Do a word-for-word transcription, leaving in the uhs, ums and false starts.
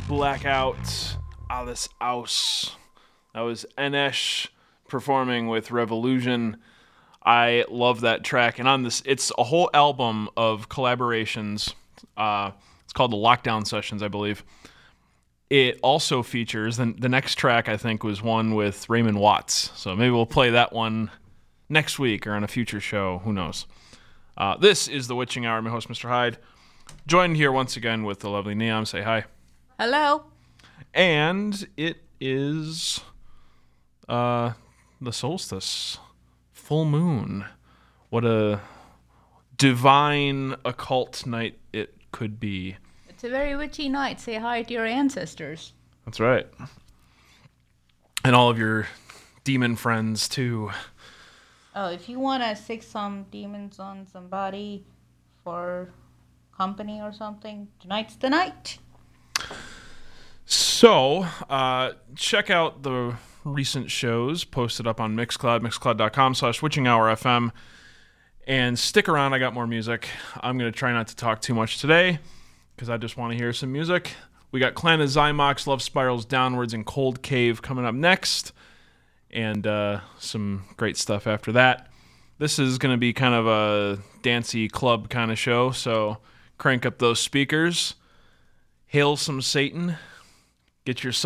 Blackout, Alles Aus. That was Enesh performing with Revolution. I love that track. And on this, it's a whole album of collaborations. Uh, it's called the Lockdown Sessions, I believe. It also features, the, the next track, I think, was one with Raymond Watts. So maybe we'll play that one next week or on a future show. Who knows? Uh, this is The Witching Hour. I'm your host, Mister Hyde. Joined here once again with the lovely Neom. Say hi. Hello. And it is uh, the solstice, full moon. What a divine occult night it could be. It's a very witchy night. Say hi to your ancestors. That's right. And all of your demon friends, too. Oh, if you want to sick some demons on somebody for company or something, tonight's the night. So, uh, check out the recent shows posted up on Mixcloud, mixcloud.com slash witching hour FM. And stick around, I got more music. I'm going to try not to talk too much today, because I just want to hear some music. We got Clan of Zymox, Love Spirals Downwards, and Cold Cave coming up next. And uh, some great stuff after that. This is going to be kind of a dancey club kind of show, so crank up those speakers. Hail some Satan. Get your